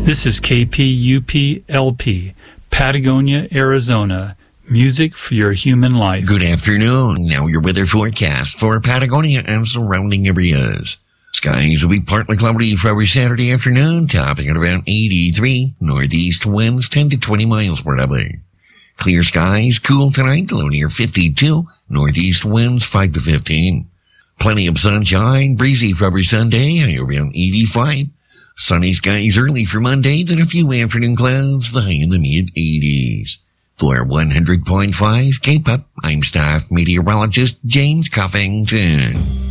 This is KPUP-LP, Patagonia, Arizona. Music for your human life. Good afternoon. Now your weather forecast for Patagonia and surrounding areas. Skies will be partly cloudy for every Saturday afternoon, topping at around 83. Northeast winds 10 to 20 miles per hour. Clear skies, cool tonight, low near 52. Northeast winds 5 to 15. Plenty of sunshine, breezy for every Sunday, high around 85. Sunny skies early for Monday, then a few afternoon clouds, the high in the mid-80s. For 100.5 K-Pop, I'm staff meteorologist James Cuffington.